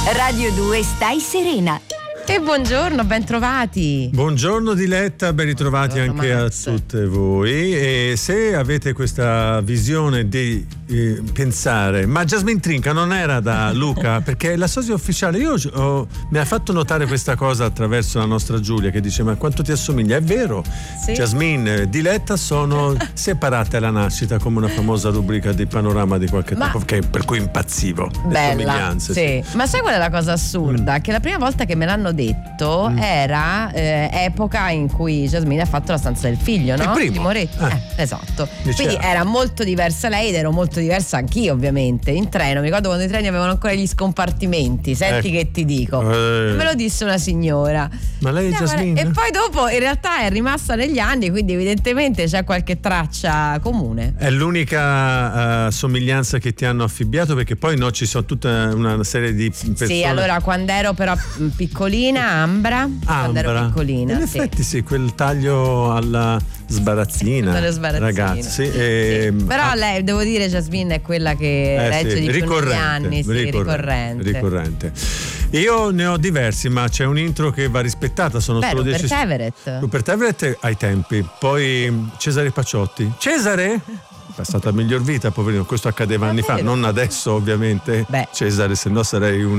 Radio 2 Stai Serena. E buongiorno, ben trovati. Buongiorno Diletta, ben ritrovati anche Max. a tutte voi. E se avete questa visione di pensare, ma Jasmine Trinca non era da Luca? Perché è la sosia ufficiale. Mi ha fatto notare questa cosa attraverso la nostra Giulia, che dice: ma quanto ti assomiglia? È vero, Sì. Jasmine e Diletta sono separate alla nascita, come una famosa rubrica di Panorama di qualche tempo, per cui impazzivo. Le Bella, somiglianze, sì. Ma sai qual è la cosa assurda? Che la prima volta che me l'hanno detto era epoca in cui Jasmine ha fatto La stanza del figlio, no? Il primo. Di Moretti. Esatto. Liceo. Quindi era molto diversa lei ed ero molto diversa anch'io, ovviamente. In treno, mi ricordo quando i treni avevano ancora gli scompartimenti. Senti che ti dico. Me lo disse una signora. Ma lei è Jasmine? E poi dopo in realtà è rimasta negli anni, quindi evidentemente c'è qualche traccia comune. È l'unica somiglianza che ti hanno affibbiato, perché poi no, ci sono tutta una serie di persone. Sì, allora quando ero però piccolina, Ambra. Quando ero piccolina. In effetti sì, quel taglio alla sbarazzina, ragazzi. Però lei, devo dire, Jasmine è quella che regge di più negli anni, ricorrente. Io ne ho diversi, ma c'è un intro che va rispettata. Sono solo 10. Rupert Everett ai tempi, poi Cesare Paciotti. Cesare? Passata a miglior vita, poverino, questo accadeva anni fa, non adesso ovviamente. Cesare, se no sarei un